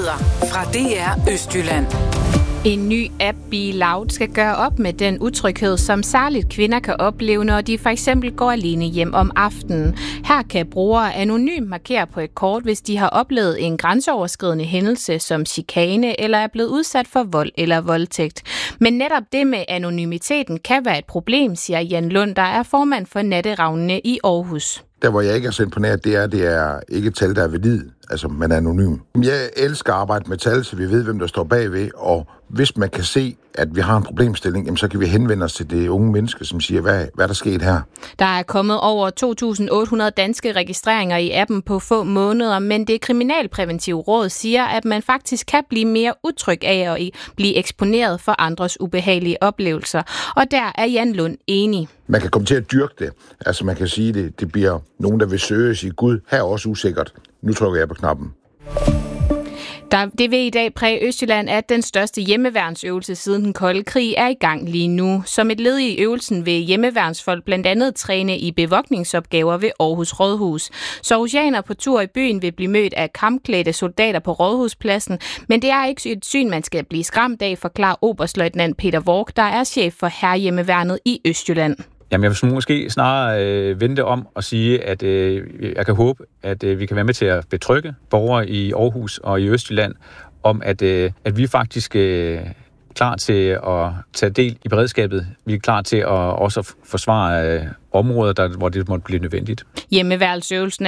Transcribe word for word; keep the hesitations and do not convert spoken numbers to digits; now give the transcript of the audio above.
Nyheder fra D R Østjylland. En ny app, Be Loud, skal gøre op med den utryghed, som særligt kvinder kan opleve, når de for eksempel går alene hjem om aftenen. Her kan brugere anonymt markere på et kort, hvis de har oplevet en grænseoverskridende hændelse som chikane eller er blevet udsat for vold eller voldtægt. Men netop det med anonymiteten kan være et problem, siger Jan Lund, der er formand for Natteravnene i Aarhus. Der, hvor jeg ikke er så imponeret, det er, det er ikke tal, der er valid, altså man er anonym. Jeg elsker at arbejde med tal, så vi ved, hvem der står bagved, og hvis man kan se, at vi har en problemstilling, jamen, så kan vi henvende os til det unge menneske, som siger, hvad, hvad er der sket her? Der er kommet over to tusind otte hundrede danske registreringer i appen på få måneder, men det kriminalpræventive råd siger, at man faktisk kan blive mere utryg af at blive eksponeret for andres ubehagelige oplevelser. Og der er Jan Lund enig. Man kan komme til at dyrke det. Altså man kan sige, det, det bliver nogen, der vil søge og sige, Gud, her er også usikkert. Nu trykker jeg på knappen. Der, det vil i dag præge Østjylland, at den største hjemmeværnsøvelse siden den kolde krig er i gang lige nu. Som et led i øvelsen vil hjemmeværnsfolk blandt andet træne i bevogtningsopgaver ved Aarhus Rådhus. Så aarhusianer på tur i byen vil blive mødt af kampklædte soldater på Rådhuspladsen, men det er ikke et syn, man skal blive skræmt af, forklarer oberstløjtnant Peter Vork, der er chef for Hærhjemmeværnet i Østjylland. Jamen, jeg vil måske snarere øh, vente om og sige, at øh, jeg kan håbe, at øh, vi kan være med til at betrygge borgere i Aarhus og i Østjylland om, at, øh, at vi faktisk øh, er klar til at tage del i beredskabet. Vi er klar til at også forsvare øh, områder, der, hvor det måtte blive nødvendigt. Hjemmeværnsøvelsen